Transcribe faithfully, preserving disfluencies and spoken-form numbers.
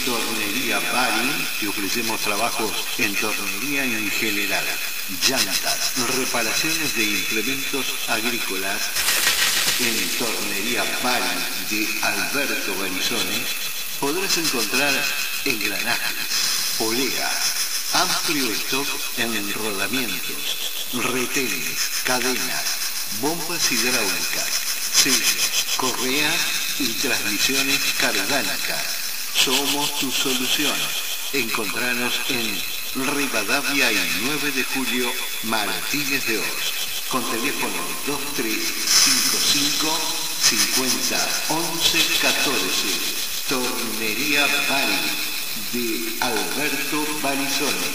Tornería Bari te ofrecemos trabajos en tornería en general, llantas, reparaciones de implementos agrícolas. En Tornería Bari de Alberto Barizone podrás encontrar engranajes, poleas, amplio stock en rodamientos, retenes, cadenas, bombas hidráulicas, sellos, correas y transmisiones cardánicas. Somos tu solución. Encontranos en Rivadavia y nueve de julio, Martínez de Oz, con teléfono dos tres cinco cinco, cincuenta, once, catorce. Tornería Bari de Alberto Barizone.